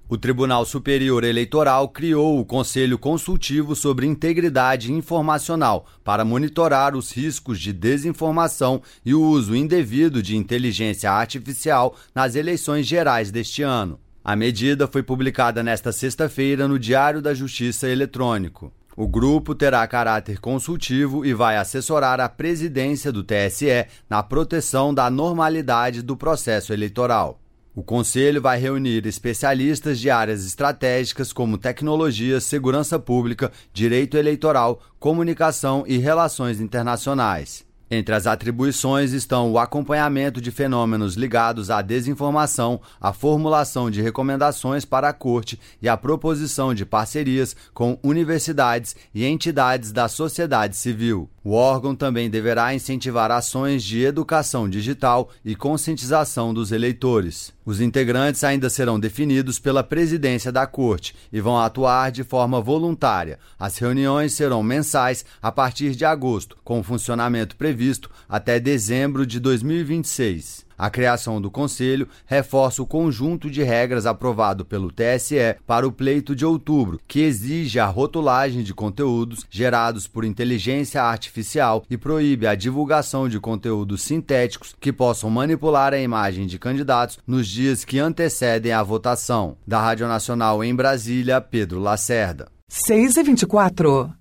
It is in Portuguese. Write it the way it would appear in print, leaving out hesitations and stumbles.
O Tribunal Superior Eleitoral criou o Conselho Consultivo sobre Integridade Informacional para monitorar os riscos de desinformação e o uso indevido de inteligência artificial nas eleições gerais deste ano. A medida foi publicada nesta sexta-feira no Diário da Justiça Eletrônico. O grupo terá caráter consultivo e vai assessorar a presidência do TSE na proteção da normalidade do processo eleitoral. O Conselho vai reunir especialistas de áreas estratégicas como tecnologia, segurança pública, direito eleitoral, comunicação e relações internacionais. Entre as atribuições estão o acompanhamento de fenômenos ligados à desinformação, a formulação de recomendações para a Corte e a proposição de parcerias com universidades e entidades da sociedade civil. O órgão também deverá incentivar ações de educação digital e conscientização dos eleitores. Os integrantes ainda serão definidos pela presidência da Corte e vão atuar de forma voluntária. As reuniões serão mensais a partir de agosto, com funcionamento previsto até dezembro de 2026. A criação do Conselho reforça o conjunto de regras aprovado pelo TSE para o pleito de outubro, que exige a rotulagem de conteúdos gerados por inteligência artificial e proíbe a divulgação de conteúdos sintéticos que possam manipular a imagem de candidatos nos dias que antecedem a votação. Da Rádio Nacional em Brasília, Pedro Lacerda. 6h24.